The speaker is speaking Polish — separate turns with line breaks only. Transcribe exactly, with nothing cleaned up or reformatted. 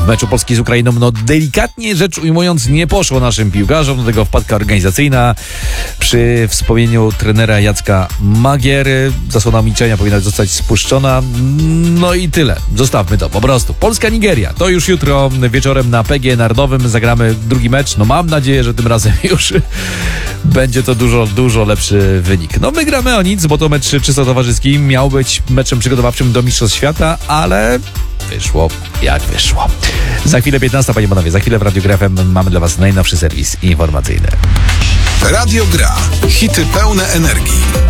W meczu Polski z Ukrainą, no delikatnie rzecz ujmując, nie poszło naszym piłkarzom, do tego wpadka organizacyjna. Przy wspomnieniu trenera Jacka Magiery zasłona milczenia powinna zostać spuszczona. No i tyle. Zostawmy to po prostu. Polska-Nigeria. To już jutro wieczorem na P G Narodowym zagramy drugi mecz. No mam nadzieję, że tym razem już będzie to dużo, dużo lepszy wynik. No my gramy o nic, bo to mecz czysto towarzyski. Miał być meczem przygotowawczym do Mistrzostw Świata, ale wyszło jak wyszło. Za chwilę piętnasta, panie i panowie. Za chwilę w Radiu Gra F M mamy dla was najnowszy serwis informacyjny.
Radio Gra. Hity pełne energii.